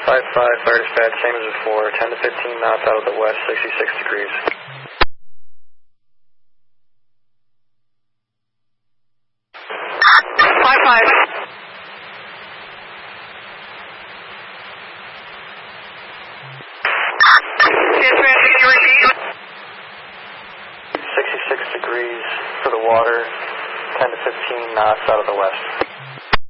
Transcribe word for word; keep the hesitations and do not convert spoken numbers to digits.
five five, fire dispatch, same as before, ten to fifteen knots out of the west, sixty-six degrees. five five. Dispatch, can you repeat? sixty-six degrees for the water, ten to fifteen knots out of the west.